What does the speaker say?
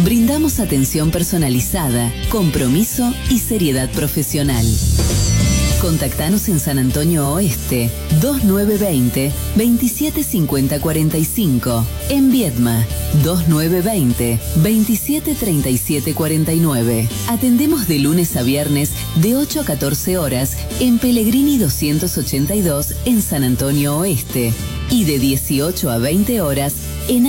Brindamos atención personalizada, compromiso y seriedad profesional. Contactanos en San Antonio Oeste, 2920-275045. En Viedma, 2920-273749. Atendemos de lunes a viernes de 8 a 14 horas en Pellegrini 282 en San Antonio Oeste y de 18 a 20 horas en